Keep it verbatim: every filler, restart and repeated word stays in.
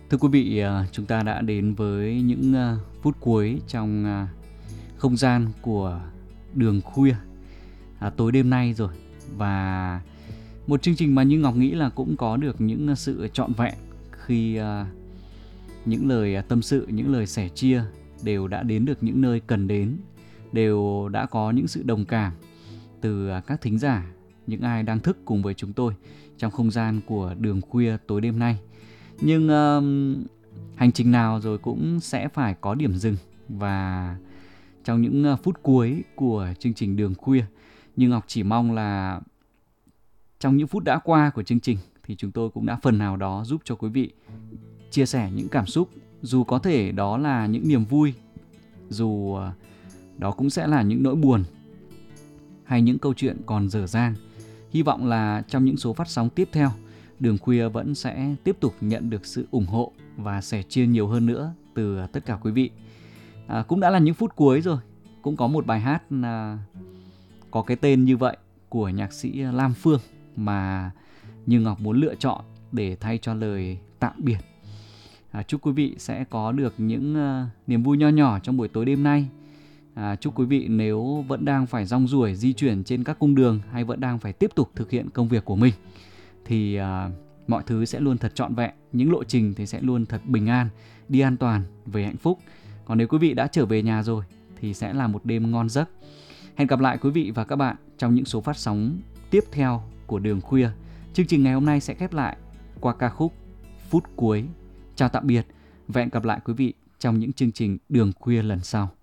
Thưa quý vị, à, chúng ta đã đến với những à, phút cuối trong à, không gian của đường khuya à, tối đêm nay rồi. Và một chương trình mà Như Ngọc nghĩ là cũng có được những sự trọn vẹn khi à, những lời tâm sự, những lời sẻ chia đều đã đến được những nơi cần đến, đều đã có những sự đồng cảm từ à, các thính giả, những ai đang thức cùng với chúng tôi trong không gian của đường khuya tối đêm nay. Nhưng um, hành trình nào rồi cũng sẽ phải có điểm dừng. Và trong những uh, phút cuối của chương trình đường khuya, Như Ngọc chỉ mong là trong những phút đã qua của chương trình thì chúng tôi cũng đã phần nào đó giúp cho quý vị chia sẻ những cảm xúc, dù có thể đó là những niềm vui, dù uh, đó cũng sẽ là những nỗi buồn hay những câu chuyện còn dở dang. Hy vọng là trong những số phát sóng tiếp theo, Đường Khuya vẫn sẽ tiếp tục nhận được sự ủng hộ và sẻ chia nhiều hơn nữa từ tất cả quý vị. À, cũng đã là những phút cuối rồi, cũng có một bài hát à, có cái tên như vậy của nhạc sĩ Lam Phương mà Như Ngọc muốn lựa chọn để thay cho lời tạm biệt. À, chúc quý vị sẽ có được những uh, niềm vui nho nhỏ trong buổi tối đêm nay. À, chúc quý vị nếu vẫn đang phải rong ruổi di chuyển trên các cung đường hay vẫn đang phải tiếp tục thực hiện công việc của mình thì à, mọi thứ sẽ luôn thật trọn vẹn, những lộ trình thì sẽ luôn thật bình an, đi an toàn, về hạnh phúc. Còn nếu quý vị đã trở về nhà rồi thì sẽ là một đêm ngon giấc. Hẹn gặp lại quý vị và các bạn trong những số phát sóng tiếp theo của Đường Khuya. Chương trình ngày hôm nay sẽ khép lại qua ca khúc Phút Cuối. Chào tạm biệt và hẹn gặp lại quý vị trong những chương trình Đường Khuya lần sau.